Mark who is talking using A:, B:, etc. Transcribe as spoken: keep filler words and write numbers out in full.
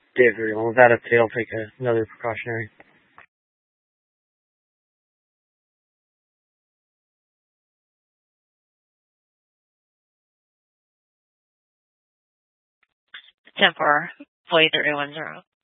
A: day three. Well, without a tail, take a, another precautionary.
B: ten four, Flight three one zero.